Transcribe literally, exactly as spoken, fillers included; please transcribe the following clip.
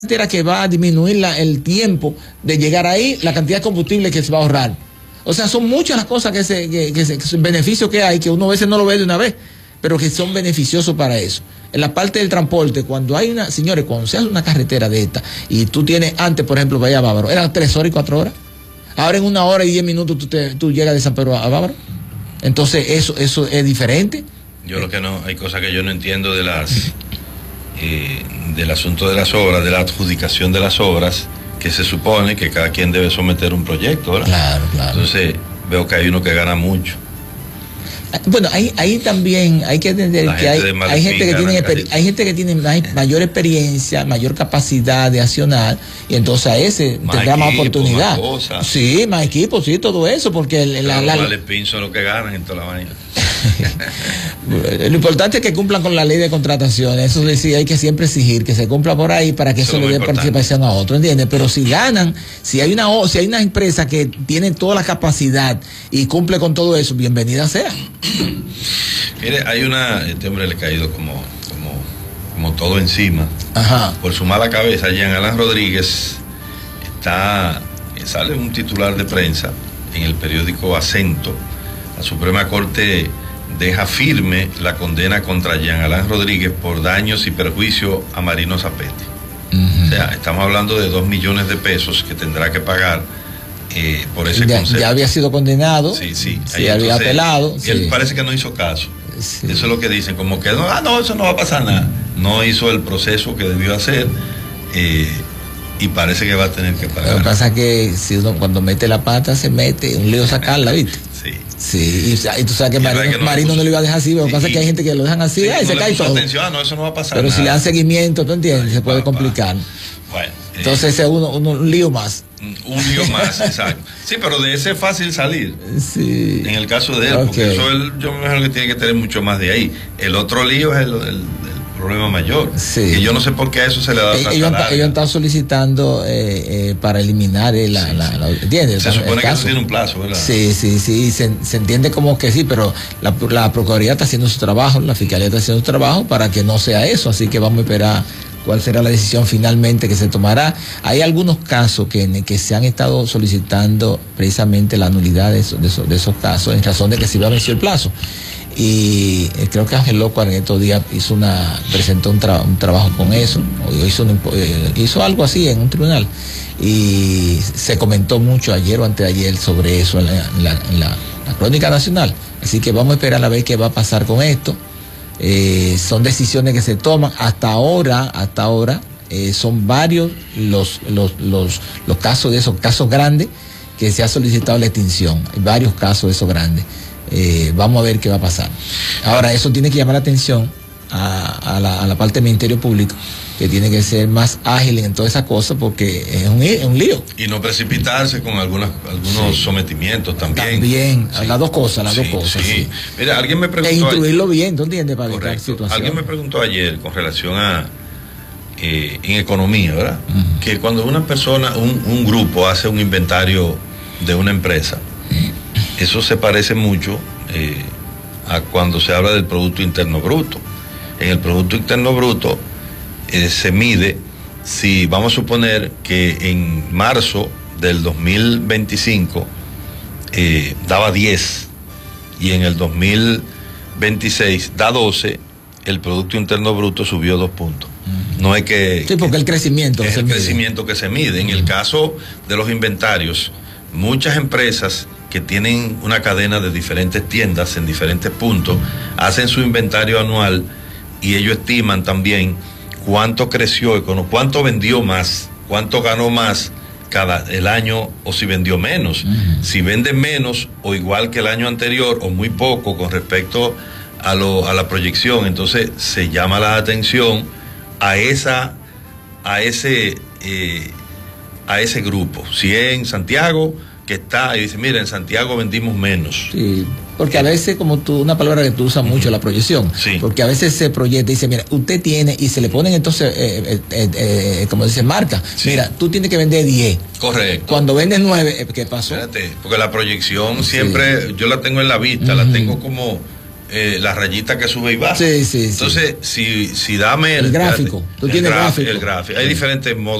que va a disminuir la, el tiempo de llegar ahí, la cantidad de combustible que se va a ahorrar. O sea, son muchas las cosas que se, que, que se, que son beneficios que hay, que uno a veces no lo ve de una vez, pero que son beneficiosos para eso. En la parte del transporte, cuando hay una, señores, cuando se hace una carretera de esta, y tú tienes, antes, por ejemplo, vaya a Bávaro, eran tres horas y cuatro horas. Ahora en una hora y diez minutos tú, te, tú llegas de San Pedro a, a Bávaro. Entonces, eso, eso es diferente. Yo lo que no, hay cosas que yo no entiendo de las, eh, del asunto de las obras, de la adjudicación de las obras, que se supone que cada quien debe someter un proyecto, ¿verdad? Claro, claro. Entonces, veo que hay uno que gana mucho. Bueno, ahí, ahí también hay que entender La que hay, gente hay gente que tiene exper- hay gente que tiene más, mayor experiencia, mayor capacidad de accionar, y entonces a ese Más tendrá más equipo, oportunidad. más cosas. Sí, más equipo, sí, todo eso, porque el, la, Pero la, los Valepín son los que ganan en toda la vaina. lo importante es que cumplan con la ley de contrataciones. Eso sí, hay que siempre exigir que se cumpla por ahí para que eso, Eso le dé importante. participación a otro, ¿entiendes? Pero si ganan, si hay una si hay una empresa que tiene toda la capacidad y cumple con todo eso, bienvenida sea. Mire, hay una, este hombre le ha caído como, como, como todo encima. Ajá. Por su mala cabeza, Jean Alain Rodríguez está, sale un titular de prensa en el periódico Acento. La Suprema Corte deja firme la condena contra Jean Alain Rodríguez por daños y perjuicio a Marino Zapetti. Uh-huh. O sea, estamos hablando de dos millones de pesos que tendrá que pagar eh, por ese ya, concepto. Ya había sido condenado. Sí, sí. Sí, había apelado. Y sí. él parece que no hizo caso. Sí. Eso es lo que dicen, como que no, ah, no, eso no va a pasar nada. No hizo el proceso que debió hacer eh, y parece que va a tener que pagar. Lo que pasa es que si uno cuando mete la pata se mete un lío sacarla, ¿viste? Sí. Sí, y, y tú sabes que Y Marino, que no, Marino no le iba a dejar así, lo que sí, pasa es que hay gente que lo dejan así, sí, ay, no se le cae puso todo. atención, ah, no, eso no va a pasar Pero nada. si le dan seguimiento, ¿tú entiendes? Ay, se puede papá. complicar. Bueno, entonces eh, ese es uno, uno, un lío más. Un lío más, exacto. Sí, pero de ese es fácil salir. Sí. En el caso de él, Okay. porque eso él, yo me imagino que tiene que tener mucho más de ahí. El otro lío es el, el, el problema mayor. Sí. Y yo no sé por qué a eso se le da tanta Ellos, larga. ellos están solicitando eh, eh, para eliminar eh, la, Sí, la, sí. la, ¿entiendes? Se El supone que caso. eso tiene un plazo, ¿verdad? Sí, sí, sí, se, se entiende como que sí, pero la, la Procuraduría está haciendo su trabajo, la Fiscalía está haciendo su trabajo para que no sea eso, así que vamos a esperar cuál será la decisión finalmente que se tomará. Hay algunos casos que, que se han estado solicitando precisamente la nulidad de esos, de esos, de esos casos en razón de que se iba a vencer el plazo. Y eh, creo que Ángel López en estos días hizo una, presentó un, tra un trabajo con eso, o hizo, un, eh, hizo algo así en un tribunal, y se comentó mucho ayer o antes de ayer sobre eso en la, en la, en la, la Crónica Nacional. Así que vamos a esperar a ver qué va a pasar con esto. Eh, son decisiones que se toman hasta ahora, hasta ahora eh, son varios los, los, los, los casos de esos casos grandes que se ha solicitado la extinción. Hay varios casos de esos grandes. Eh, vamos a ver qué va a pasar. Ahora, eso tiene que llamar la atención a, a, la, a la parte del Ministerio Público, que tiene que ser más ágil en todas esas cosas, porque es un, es un lío. Y no precipitarse con algunas, algunos sí. sometimientos también. También, sí. las dos cosas, las sí, dos cosas. Sí. Sí. Mira, alguien me preguntó. E instruirlo ayer, bien, ¿tú entiendes? Para evitar situaciones. Alguien me preguntó ayer con relación a, eh, en economía, ¿verdad? Uh-huh. Que cuando una persona, un, un grupo hace un inventario de una empresa, uh-huh. eso se parece mucho eh, a cuando se habla del Producto Interno Bruto. En el Producto Interno Bruto eh, se mide, si vamos a suponer que en marzo del dos mil veinticinco eh, daba diez y en el dos mil veintiséis da doce, el Producto Interno Bruto subió dos puntos. Uh-huh. No es que... Sí, porque que, el crecimiento es que el se crecimiento mide. que se mide. En el caso de los inventarios, muchas empresas que tienen una cadena de diferentes tiendas en diferentes puntos, hacen su inventario anual y ellos estiman también cuánto creció, cuánto vendió más, cuánto ganó más cada el año, o si vendió menos. Uh-huh. Si vende menos o igual que el año anterior o muy poco con respecto a, lo, a la proyección, entonces se llama la atención a esa a ese eh, a ese grupo. Si es en Santiago, que está y dice, mira, en Santiago vendimos menos. Sí, porque a veces, como tú, una palabra que tú usas mucho, uh-huh. la proyección, sí. porque a veces se proyecta y dice, mira, usted tiene, y se le ponen entonces, eh, eh, eh, como dice, marca, sí. mira, tú tienes que vender diez. Correcto. Cuando vendes nueve, ¿qué pasó? Espérate, porque la proyección siempre, sí. yo la tengo en la vista, uh-huh. la tengo como eh, la rayita que sube y baja. Sí, sí, Entonces, sí. si, si dame el, el gráfico, tú el tienes gráfico, gráfico. el gráfico. Hay sí. diferentes modos